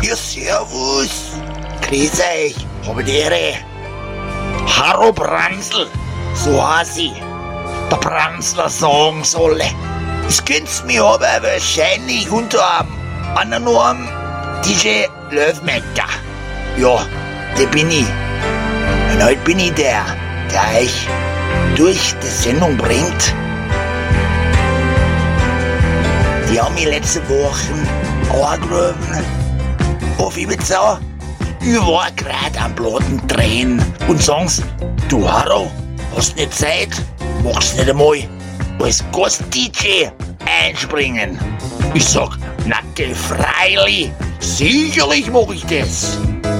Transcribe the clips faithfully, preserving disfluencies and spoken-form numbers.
Ja, servus. Grüß euch. Habe die Ehre. Harro Brandsl, so heiß ich. Der Brandsler sagen soll. Das könnt's mir aber wahrscheinlich unter einem anderen Namen D J Löwmecker. Ja, der bin ich. Und heute bin ich der, der euch durch die Sendung bringt. Die haben mich letzte Woche angerufen auf Ibiza. Ich war grad am Platten drehen und sagen's, du Harro, hast nicht Zeit? Mach's nicht einmal als Gast-D J einspringen. Ich sag, na geh freilich, sicherlich mach ich das.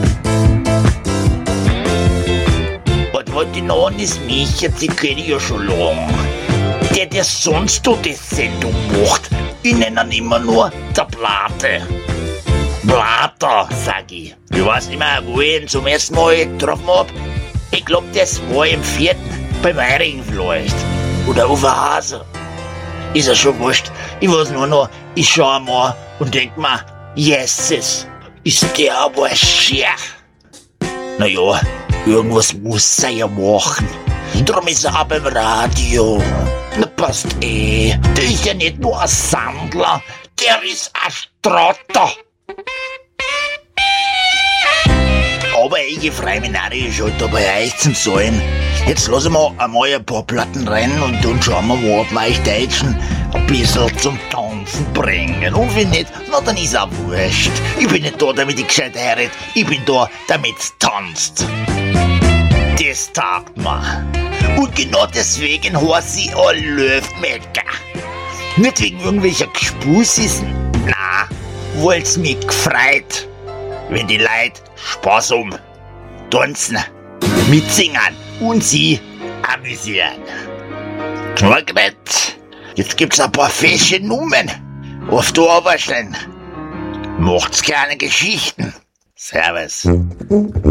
Und was die noch ist, mich, die kenn ich ja schon lang. Der, der sonst so die Sendung macht, ich nenne ihn immer nur der Plate. Blatter, sag ich. Ich weiß nicht mehr, wo ich ihn zum ersten Mal getroffen hab. Ich glaub, das war im vierten, beim Heirigen vielleicht. Oder auf der Hase. Ist ja schon wurscht. Ich weiß nur noch, ich schau mal und denk mir, Jesus, ist der aber schier. Naja, irgendwas muss er ja machen. Drum ist er auch beim Radio. Na passt eh. Der ist ja nicht nur ein Sandler, der ist ein Strotter. Aber ich freue mich narrisch heute bei euch zum Sein. Jetzt lassen wir einmal ein paar Platten rein und dann schauen wir mal, ob wir euch Deutschen ein bisschen zum Tanzen bringen. Und wenn nicht, na dann ist auch wurscht. Ich bin nicht da, damit ich gescheit heirate. Ich bin da, damit's tanzt. Das taugt mir. Und genau deswegen heiß ich auch Löwmecker. Nicht wegen irgendwelcher Gespussis, na, weil's mich gefreut, wenn die Leute Spaß um, tanzen, mitsingen und sie amüsieren. Knorgret, jetzt gibt's ein paar fesche Nummern auf der Oberstein. Macht's keine Geschichten. Servus.